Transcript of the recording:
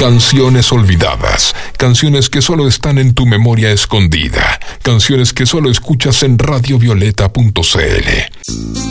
Canciones olvidadas, canciones que solo están en tu memoria escondida, canciones que solo escuchas en radiovioleta.cl.